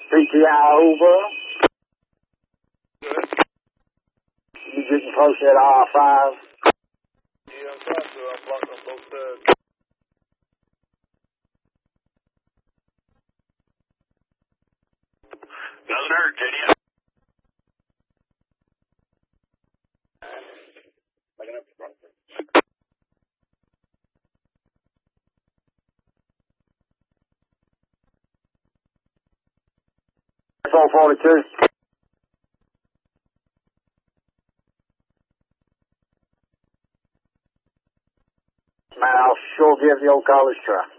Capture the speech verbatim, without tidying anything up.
P T I over. Good. You getting close at R five? Yeah, I'm trying to. I'm blocking on both sides. Doesn't hurt, J D M. Picking up the front. four forty-two. Man, I'll sure give the old college try.